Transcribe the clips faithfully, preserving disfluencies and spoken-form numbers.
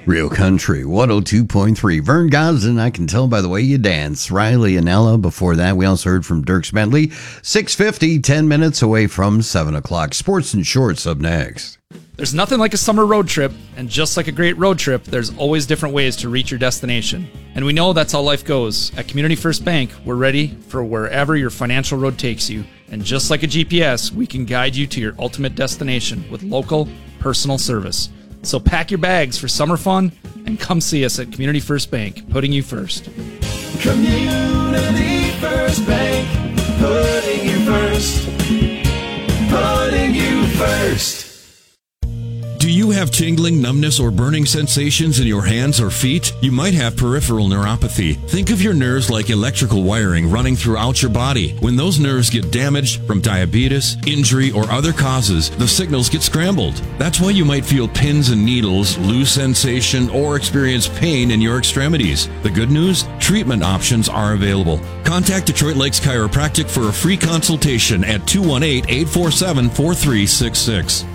Real Country one oh two point three. Vern Gosden, I can tell by the way you dance. Riley and Ella before that. We also heard from Dirk Bentley. six fifty, ten minutes away from seven o'clock. Sports and Shorts up next. There's nothing like a summer road trip, and just like a great road trip, there's always different ways to reach your destination. And we know that's how life goes. At Community First Bank, we're ready for wherever your financial road takes you. And just like a G P S, we can guide you to your ultimate destination with local, personal service. So pack your bags for summer fun and come see us at Community First Bank, putting you first. Community First Bank, putting you first. Putting you first. Do you have tingling, numbness, or burning sensations in your hands or feet? You might have peripheral neuropathy. Think of your nerves like electrical wiring running throughout your body. When those nerves get damaged from diabetes, injury, or other causes, the signals get scrambled. That's why you might feel pins and needles, lose sensation, or experience pain in your extremities. The good news? Treatment options are available. Contact Detroit Lakes Chiropractic for a free consultation at two one eight, eight four seven, four three six six.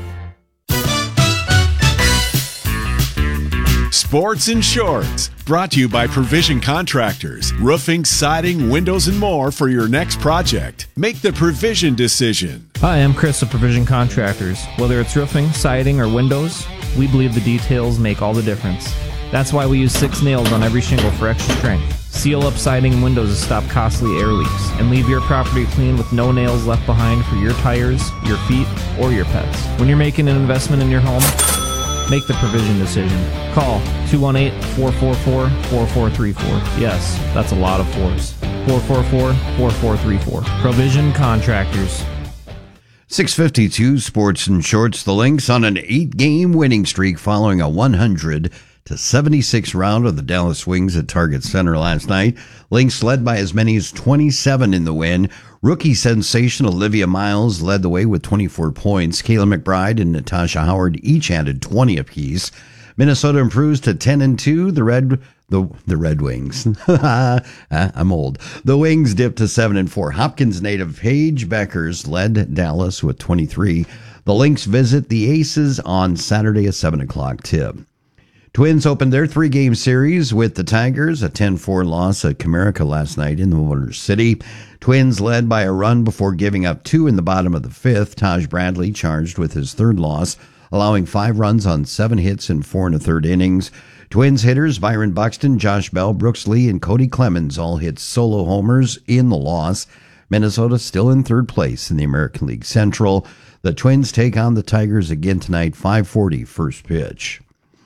Sports and Shorts, brought to you by Provision Contractors. Roofing, siding, windows, and more for your next project. Make the Provision decision. Hi, I'm Chris of Provision Contractors. Whether it's roofing, siding, or windows, we believe the details make all the difference. That's why we use six nails on every shingle for extra strength. Seal up siding and windows to stop costly air leaks, and leave your property clean with no nails left behind for your tires, your feet, or your pets. When you're making an investment in your home, make the Provision decision. Call two one eight, four four four, four four three four. Yes, that's a lot of fours. four four four, four four three four. Provision Contractors. six fifty-two Sports and Shorts. The Lynx on an eight-game winning streak following a one hundred to seventy-six round of the Dallas Wings at Target Center last night. Lynx led by as many as twenty-seven in the win. Rookie sensation Olivia Miles led the way with twenty-four points. Kayla McBride and Natasha Howard each added twenty apiece. Minnesota improves to ten and two. The Red the the Red Wings. I'm old. The Wings dipped to seven and four. Hopkins native Paige Beckers led Dallas with twenty-three. The Lynx visit the Aces on Saturday at seven o'clock tip. Twins opened their three-game series with the Tigers, a ten four loss at Comerica last night in the Motor City. Twins led by a run before giving up two in the bottom of the fifth. Taj Bradley charged with his third loss, allowing five runs on seven hits in four and a third innings. Twins hitters Byron Buxton, Josh Bell, Brooks Lee, and Cody Clemens all hit solo homers in the loss. Minnesota still in third place in the American League Central. The Twins take on the Tigers again tonight, five forty first pitch.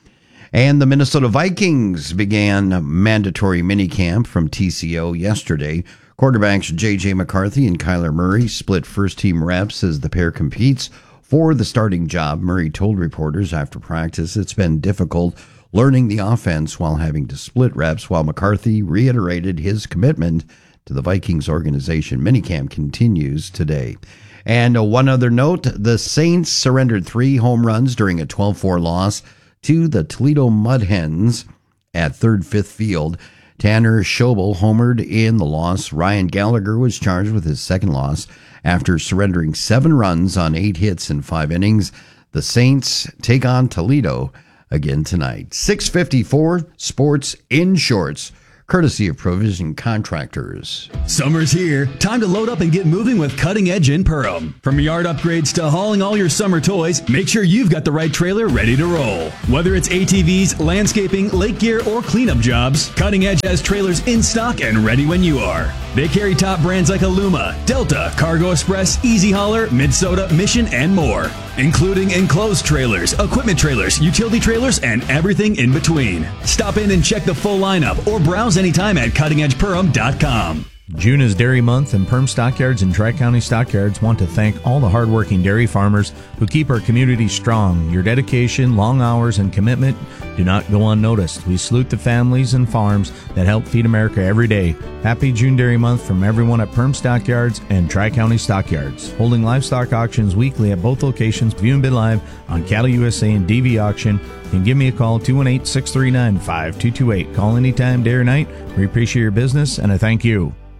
And the Minnesota Vikings began mandatory minicamp from T C O yesterday. Quarterbacks J J McCarthy and Kyler Murray split first-team reps as the pair competes for the starting job. Murray told reporters after practice it's been difficult learning the offense while having to split reps, while McCarthy reiterated his commitment to the Vikings organization. Minicamp continues today. And uh, one other note, the Saints surrendered three home runs during a twelve four loss to the Toledo Mud Hens at Third Fifth Field. Tanner Schobel homered in the loss. Ryan Gallagher was charged with his second loss after surrendering seven runs on eight hits in five innings. The Saints take on Toledo again tonight. six fifty-four Sports in Shorts, courtesy of Provision Contractors. Summer's here. Time to load up and get moving with Cutting Edge in Perham. From yard upgrades to hauling all your summer toys, make sure you've got the right trailer ready to roll. Whether it's A T Vs, landscaping, lake gear, or cleanup jobs, Cutting Edge has trailers in stock and ready when you are. They carry top brands like Aluma, Delta, Cargo Express, Easy Hauler, Minnesota, Mission, and more, including enclosed trailers, equipment trailers, utility trailers, and everything in between. Stop in and check the full lineup or browse anytime at cutting edge perham dot com. June is Dairy Month, and Perham Stockyards and Tri-County Stockyards want to thank all the hardworking dairy farmers who keep our community strong. Your dedication, long hours, and commitment do not go unnoticed. We salute the families and farms that help feed America every day. Happy June Dairy Month from everyone at Perham Stockyards and Tri-County Stockyards. Holding livestock auctions weekly at both locations. View and bid live on Cattle U S A and D V Auction. You can give me a call, two one eight, six three nine, five two two eight. Call anytime, day or night. We appreciate your business, and I thank you.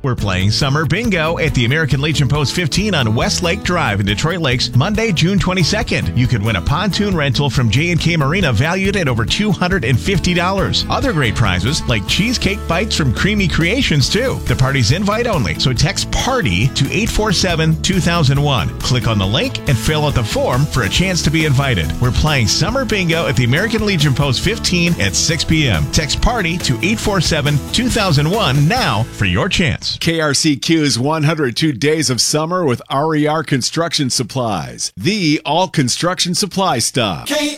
We're playing Summer Bingo at the American Legion Post fifteen on Westlake Drive in Detroit Lakes, Monday, June twenty-second. You could win a pontoon rental from J and K Marina valued at over two hundred fifty dollars. Other great prizes like cheesecake bites from Creamy Creations, too. The party's invite only, so text PARTY to eight four seven, two thousand one. Click on the link and fill out the form for a chance to be invited. We're playing Summer Bingo at the American Legion Post fifteen at six p.m. Text PARTY to eight four seven, two thousand one now for your chance. K R C Q's one hundred two Days of Summer with R E R Construction Supplies, the all construction supply stop.